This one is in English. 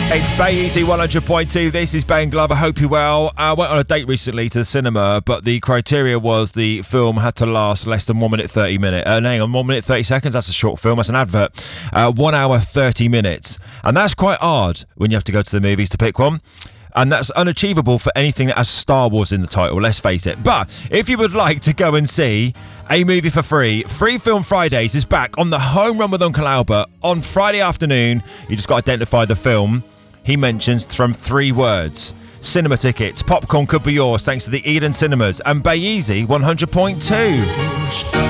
It's Bayeezy 100.2. This is Ben Glover. Hope you're well. I went on a date recently to the cinema, but the criteria was the film had to last less than 1 minute 30 minutes. Hang on, 1 minute 30 seconds. That's a short film. That's an advert. 1 hour 30 minutes, and that's quite hard when you have to go to the movies to pick one. And that's unachievable for anything that has Star Wars in the title, let's face it. But if you would like to go and see a movie for free, Free Film Fridays is back on the Home Run with Uncle Albert on Friday afternoon. You just got to identify the film he mentions from 3 words. Cinema tickets, popcorn could be yours thanks to the Eden Cinemas and Bayeezy 100.2.